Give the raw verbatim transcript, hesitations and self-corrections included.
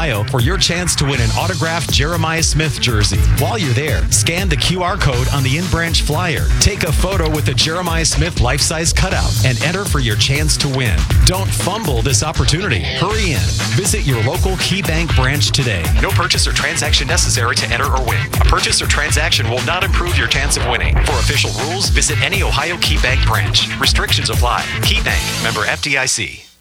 Ohio for your chance to win an autographed Jeremiah Smith jersey. While you're there, scan the Q R code on the in-branch flyer. Take a photo with the Jeremiah Smith life-size cutout and enter for your chance to win. Don't fumble this opportunity. Hurry in. Visit your local KeyBank branch today. No purchase or transaction necessary to enter or win. A purchase or transaction will not improve your chance of winning. For official rules, visit any Ohio KeyBank branch. Restrictions apply. KeyBank, member F D I C.